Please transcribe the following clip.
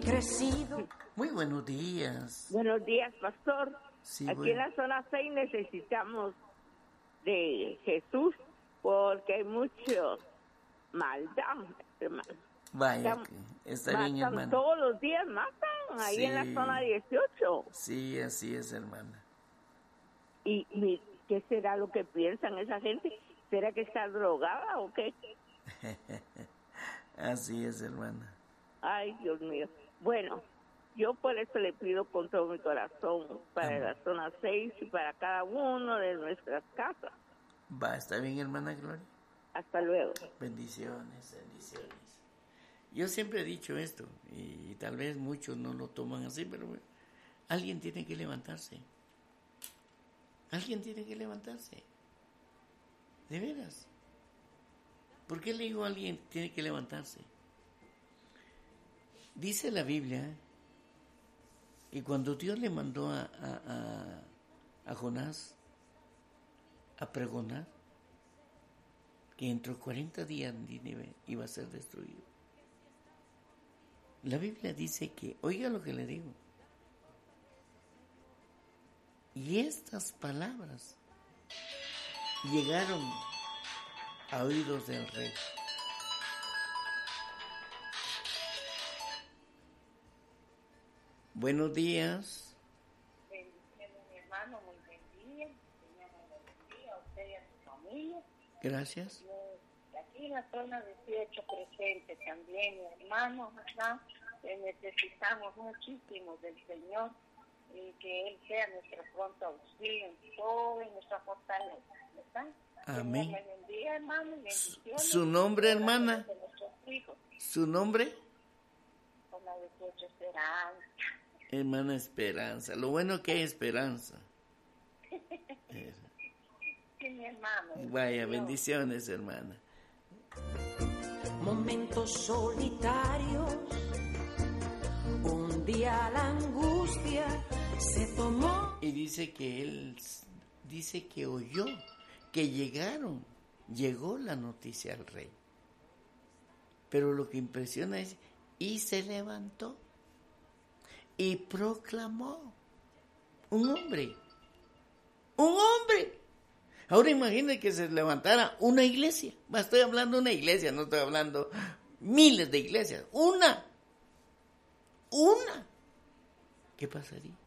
crecido. Muy buenos días. Buenos días, pastor. Sí, Aquí bueno. en la zona 6 necesitamos de Jesús porque hay mucho maldad, hermano. Vaya, está bien, Matan hermana. todos los días, matan ahí Sí. en la zona 18. Sí, así es, hermana. ¿Y qué será lo que piensan esa gente? ¿Será que está drogada o qué? Así es, hermana. Ay, Dios mío. Bueno, yo por eso le pido con todo mi corazón para Amén. la zona 6 y para cada uno de nuestras casas. Va, está bien, hermana Gloria. Hasta luego. Bendiciones, bendiciones. Yo siempre he dicho esto, y tal vez muchos no lo toman así, pero bueno, alguien tiene que levantarse. Alguien tiene que levantarse. De veras. ¿Por qué le digo a alguien tiene que levantarse? Dice la Biblia que cuando Dios le mandó a Jonás a pregonar, que dentro de 40 días Nínive iba a ser destruido. La Biblia dice que, oiga lo que le digo, y estas palabras llegaron a oídos del rey. Buenos días. Bendiciones, mi hermano, muy buen día. Señor, muy buen día a usted y a su familia. Gracias. Aquí en la zona 18 presente también, mi hermano, ¿verdad? Necesitamos muchísimo del Señor y que Él sea nuestro pronto auxilio en toda nuestra fortaleza, ¿verdad? Amén. Señor, buen día, hermano, bendiciones. ¿Su nombre, hermana? De nuestros hijos, ¿Su nombre? con la 18 Esperanza. Hermana Esperanza. Lo bueno que hay esperanza. Sí, mi hermano. Vaya, bendiciones, hermana. Momentos solitarios, un día la angustia se tomó. Y dice que él, dice que oyó, que llegó la noticia al rey. Pero lo que impresiona es, y se levantó y proclamó, un hombre. Ahora imagínate que se levantara una iglesia. Estoy hablando de una iglesia, no estoy hablando miles de iglesias. Una. ¿Qué pasaría?